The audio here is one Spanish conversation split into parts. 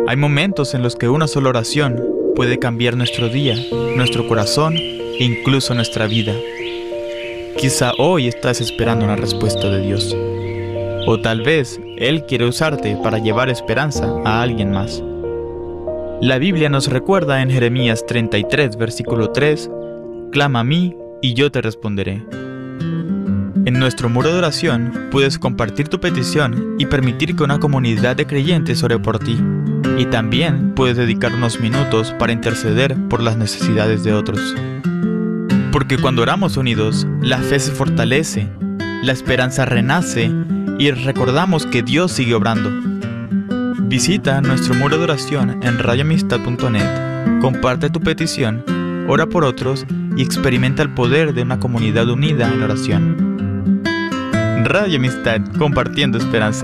Hay momentos en los que una sola oración puede cambiar nuestro día, nuestro corazón e incluso nuestra vida. Quizá hoy estás esperando una respuesta de Dios. O tal vez Él quiere usarte para llevar esperanza a alguien más. La Biblia nos recuerda en Jeremías 33, versículo 3, «Clama a mí y yo te responderé». En nuestro muro de oración puedes compartir tu petición y permitir que una comunidad de creyentes ore por ti. Y también puedes dedicar unos minutos para interceder por las necesidades de otros. Porque cuando oramos unidos, la fe se fortalece, la esperanza renace y recordamos que Dios sigue obrando. Visita nuestro muro de oración en radioamistad.net, comparte tu petición, ora por otros y experimenta el poder de una comunidad unida en oración. Radio Amistad, compartiendo esperanza.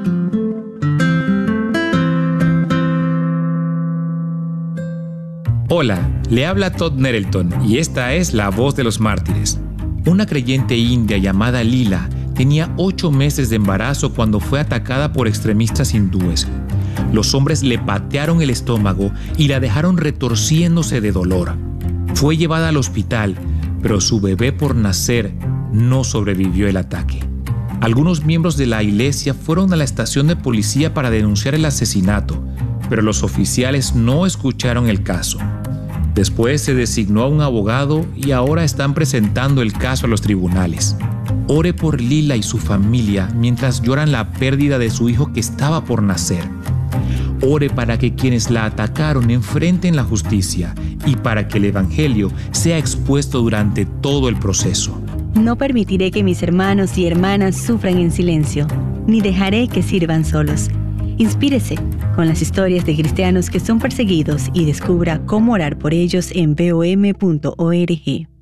Hola, le habla Todd Nettleton y esta es La Voz de los Mártires. Una creyente india llamada Lila tenía 8 meses de embarazo cuando fue atacada por extremistas hindúes. Los hombres le patearon el estómago y la dejaron retorciéndose de dolor. Fue llevada al hospital, pero su bebé por nacer no sobrevivió el ataque. Algunos miembros de la iglesia fueron a la estación de policía para denunciar el asesinato, pero los oficiales no escucharon el caso. Después se designó a un abogado y ahora están presentando el caso a los tribunales. Ore por Lila y su familia mientras lloran la pérdida de su hijo que estaba por nacer. Ore para que quienes la atacaron enfrenten la justicia y para que el evangelio sea expuesto durante todo el proceso. No permitiré que mis hermanos y hermanas sufran en silencio, ni dejaré que sirvan solos. Inspírese con las historias de cristianos que son perseguidos y descubra cómo orar por ellos en BOM.org.